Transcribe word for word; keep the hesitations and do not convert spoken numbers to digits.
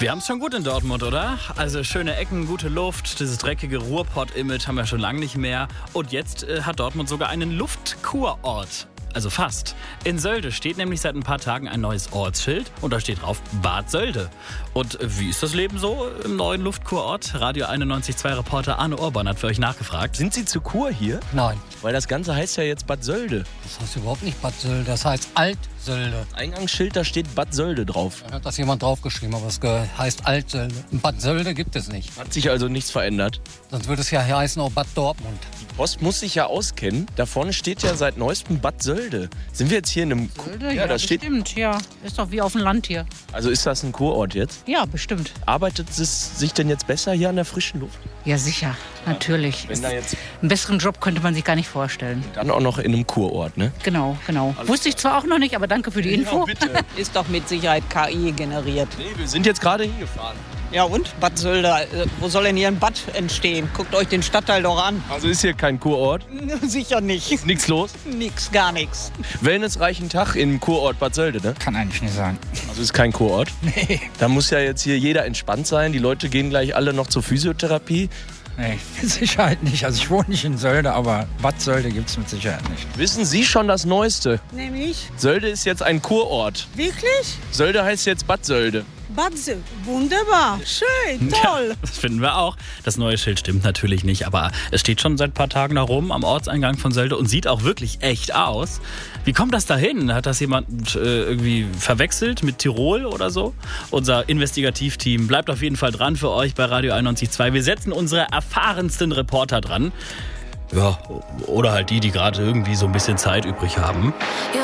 Wir haben es schon gut in Dortmund, oder? Also schöne Ecken, gute Luft, dieses dreckige Ruhrpott-Image haben wir schon lange nicht mehr. Und jetzt äh, hat Dortmund sogar einen Luftkurort. Also fast. In Sölde steht nämlich seit ein paar Tagen ein neues Ortsschild und da steht drauf Bad Sölde. Und wie ist das Leben so im neuen Luftkurort? Radio einundneunzig Komma zwei Reporter Arne Orban hat für euch nachgefragt. Sind Sie zu Kur hier? Nein, Weil das Ganze heißt ja jetzt Bad Sölde. das heißt überhaupt nicht Bad Sölde, das heißt Alt-Sölde. Eingangsschild, da steht Bad Sölde drauf. Da hat das jemand draufgeschrieben, aber es ge- heißt Alt-Sölde. Und Bad Sölde gibt es nicht. Hat sich also nichts verändert. Sonst würde es ja heißen auch Bad Dortmund. Die Post muss sich ja auskennen. Da vorne steht ja seit neuestem Bad Sölde. Sind wir jetzt hier in einem... Sölde? Ja, das steht... bestimmt, ja. Ist doch wie auf dem Land hier. Also ist das ein Kurort jetzt? Ja, bestimmt. Arbeitet es sich denn jetzt besser hier an der frischen Luft? Ja, sicher. Natürlich. Wenn da jetzt Einen besseren Job könnte man sich gar nicht vorstellen. dann auch noch in einem Kurort, ne? Genau, genau. Wusste ich zwar auch noch nicht, aber danke für die Info. bitte. Ist doch mit Sicherheit K I generiert. Nee, wir sind jetzt gerade hingefahren. Ja und? Bad Sölde, äh, wo soll denn hier ein Bad entstehen? Guckt euch den Stadtteil doch an. Also ist hier kein Kurort? Sicher nicht. Ist nichts los? Nix, gar nichts. Wellnessreichen Tag im Kurort Bad Sölde, ne? Kann eigentlich nicht sein. Also ist kein Kurort? Nee. Da muss ja jetzt hier jeder entspannt sein. Die Leute gehen gleich alle noch zur Physiotherapie. Nee, mit Sicherheit nicht. Also ich wohne nicht in Sölde, aber Bad Sölde gibt es mit Sicherheit nicht. Wissen Sie schon das Neueste? Nämlich, Sölde ist jetzt ein Kurort. wirklich? Sölde heißt jetzt Bad Sölde. Bad Sölde, wunderbar, schön, toll. Ja, das finden wir auch. Das neue Schild stimmt natürlich nicht, aber es steht schon seit ein paar Tagen da rum am Ortseingang von Sölde und sieht auch wirklich echt aus. Wie kommt das dahin? Hat das jemand äh, irgendwie verwechselt mit Tirol oder so? Unser Investigativteam bleibt auf jeden Fall dran für euch bei Radio einundneunzig Komma zwei. Wir setzen unsere erfahrensten Reporter dran. Ja, oder halt die, die gerade irgendwie so ein bisschen Zeit übrig haben.